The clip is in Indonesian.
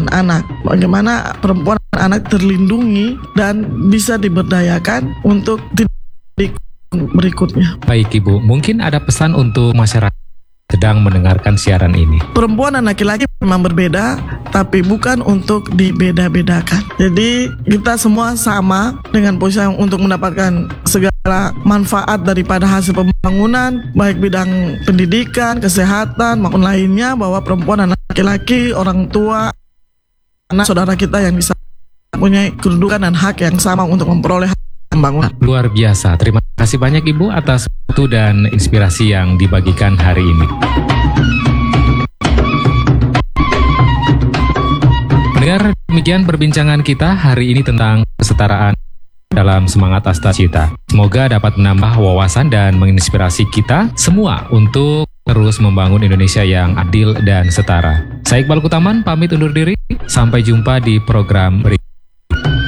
dan anak. Bagaimana perempuan dan anak terlindungi dan bisa diberdayakan untuk tidak berikutnya. Baik Ibu, mungkin ada pesan untuk masyarakat sedang mendengarkan siaran ini. Perempuan dan laki-laki memang berbeda, tapi bukan untuk dibeda-bedakan. Jadi kita semua sama dengan posisi untuk mendapatkan segala manfaat daripada hasil pembangunan, baik bidang pendidikan, kesehatan maupun lainnya, bahwa perempuan dan laki-laki, orang tua, anak saudara kita yang bisa punya kedudukan dan hak yang sama untuk memperoleh pembangunan. Luar biasa. Terima kasih banyak Ibu atas waktu dan inspirasi yang dibagikan hari ini. Pendengar, demikian perbincangan kita hari ini tentang kesetaraan dalam semangat Astacita. Semoga dapat menambah wawasan dan menginspirasi kita semua untuk terus membangun Indonesia yang adil dan setara. Saya Iqbal Kutaman pamit undur diri. Sampai jumpa di program berikutnya.